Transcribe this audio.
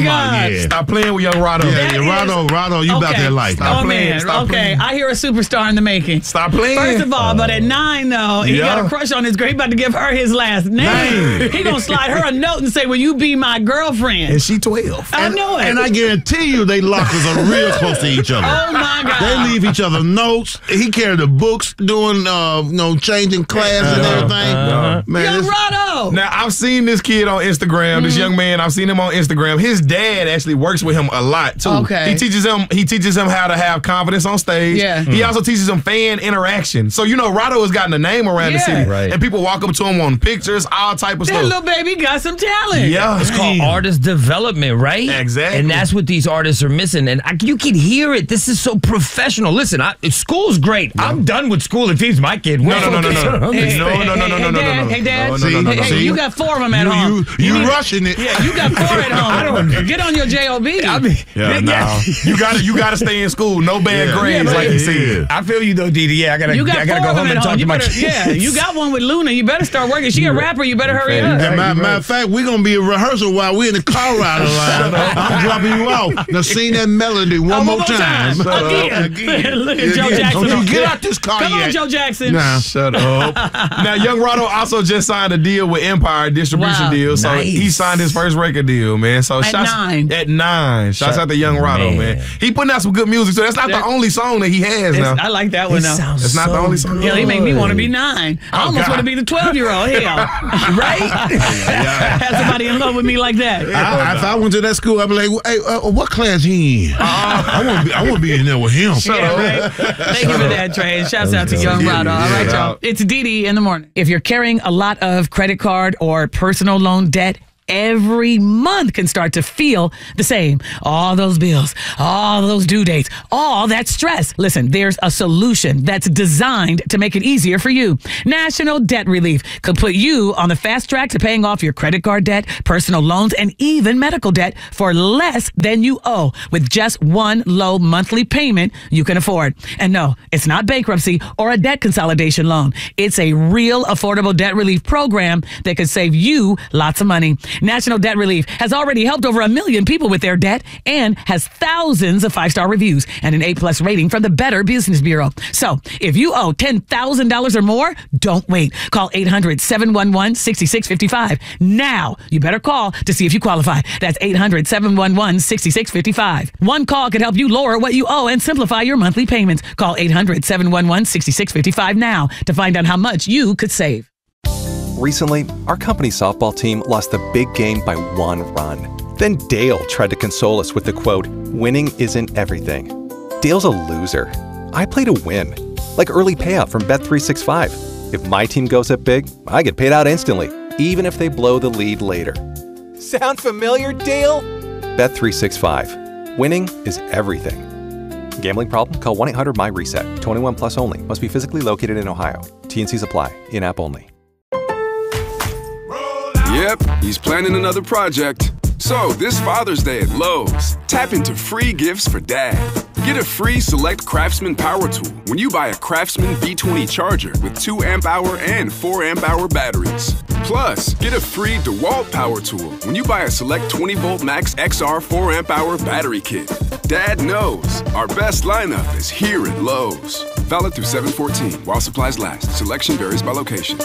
talking about. Yeah. Stop playing with young Rado. Yeah, Rado, you about that life. Stop playing. Stop Okay, playing. I hear a superstar in the making. Stop playing. First of all, but at 9, though, he got a crush on his girl. He about to give her his last name. He gonna slide her a note and say, will you be my girlfriend? And she 12. I know it. And I guarantee you they lockers are real close to each other. Oh, my God. They leave each other notes. He carried the books doing, changing class and everything. Man, Young it's- Rado. Now, I've seen this kid on Instagram, this young man, I've seen him on Instagram. His dad actually works with him a lot, too. Okay. He teaches him how to have confidence on stage. Yeah. He also teaches him fan interaction. So, Rado has gotten a name around the city. Right. And people walk up to him on pictures, all type of That stuff. little baby got some talent. Yeah. It's called artist development, right? Exactly. And that's what these artists are missing. And you can hear it. This is so professional. Listen, school's great. I'm done with school if he's my kid. No. Hey, No. Hey, Dad. No. Hey, See? you got 4 of them at home. You rushing it. Yeah, you got 4 at home. Get on your JOB. You gotta stay in school. No bad grades, but- like you said. I feel you though, Didi. Yeah, I gotta You got 4 go of home them and at talk home. to You my better, kids. you got one with Luna. You better start working. She a rapper. You better hurry up. And matter of fact, we're going to be in rehearsal while we're in the car ride around. I'm dropping you off. Now sing that melody one more time. Again. Look at Joe Jackson. Don't you get out this car Come yet. on, Joe Jackson. Nah. Shut up. Now, Young Rado also just signed a deal with Empire distribution Wow. deal. So Nice. he signed his first record deal, man. So At 9. At 9. Shouts out to Young Rado, man. He putting out some good music. So that's not the only song that he has now. I like that one, It though. sounds It's not the so only song. Hell, he made me good. want to be 9. I almost God. want to be the 12-year-old. Hell. Right? Have somebody in love with me like that. If I went to that school, I'd be like, hey, what class he in? I want to be in there with him. Yeah, right? Thank you for that, Trey. Shouts out to Young Rado. All right, y'all. It's Didi in the morning. If you're carrying a lot of credit card or personal loan debt, every month can start to feel the same. All those bills, all those due dates, all that stress. Listen, there's a solution that's designed to make it easier for you. National Debt Relief could put you on the fast track to paying off your credit card debt, personal loans, and even medical debt for less than you owe with just one low monthly payment you can afford. And no, it's not bankruptcy or a debt consolidation loan. It's a real affordable debt relief program that could save you lots of money. National Debt Relief has already helped over 1 million people with their debt and has thousands of 5-star reviews and an A+ rating from the Better Business Bureau. So if you owe $10,000 or more, don't wait. Call 800-711-6655. Now, you better call to see if you qualify. That's 800-711-6655. One call could help you lower what you owe and simplify your monthly payments. Call 800-711-6655 now to find out how much you could save. Recently, our company softball team lost the big game by 1 run. Then Dale tried to console us with the quote, "Winning isn't everything." Dale's a loser. I play to win. Like early payout from Bet365. If my team goes up big, I get paid out instantly, even if they blow the lead later. Sound familiar, Dale? Bet365. Winning is everything. Gambling problem? Call 1-800-MY-RESET. 21 plus only. Must be physically located in Ohio. T&Cs apply. In-app only. Yep, he's planning another project. So, this Father's Day at Lowe's, tap into free gifts for Dad. Get a free Select Craftsman power tool when you buy a Craftsman V20 charger with 2 amp-hour and 4 amp-hour batteries. Plus, get a free DeWalt power tool when you buy a Select 20-volt Max XR 4 amp-hour battery kit. Dad knows our best lineup is here at Lowe's. Valid through 7/14 while supplies last. Selection varies by location.